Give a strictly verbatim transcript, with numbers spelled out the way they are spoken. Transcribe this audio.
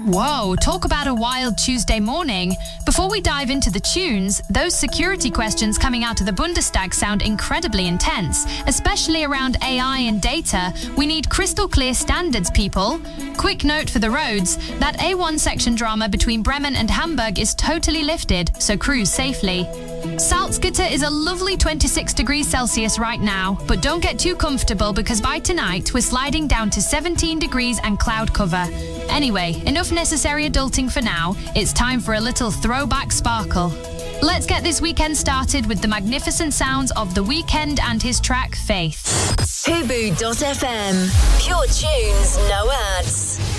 Whoa, talk about a wild Tuesday morning. Before we dive into the tunes, those security questions coming out of the Bundestag sound incredibly intense, especially around A I and data. We need crystal clear standards, people. Quick note for the roads, that A one section drama between Bremen and Hamburg is totally lifted, so cruise safely. Salzgitter is a lovely twenty-six degrees Celsius right now, but don't get too comfortable because by tonight we're sliding down to seventeen degrees and cloud cover. Anyway, enough necessary adulting for now. It's time for a little throwback sparkle. Let's get this weekend started with the magnificent sounds of The Weeknd and his track Faith. Hubu dot f m. Pure tunes, no ads.